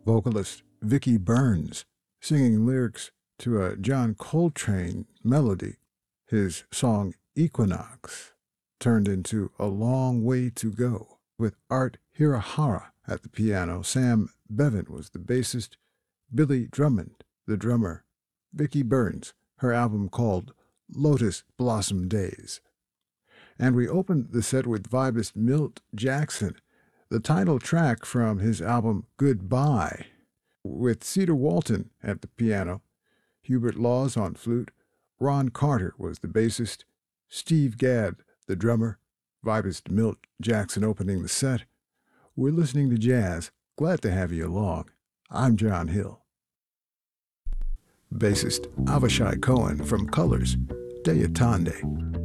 vocalist Vicki Burns singing lyrics to a John Coltrane melody. His song Equinox turned into A Long Way to Go with Art Hirahara at the piano. Sam Bevan was the bassist, Billy Drummond the drummer, Vicki Burns, her album called Lotus Blossom Days. And we opened the set with vibist Milt Jackson, the title track from his album Goodbye, with Cedar Walton at the piano, Hubert Laws on flute, Ron Carter was the bassist, Steve Gadd the drummer, vibist Milt Jackson opening the set. We're listening to jazz. Glad to have you along. I'm John Hill. Bassist Avishai Cohen from Colors, Deyatande.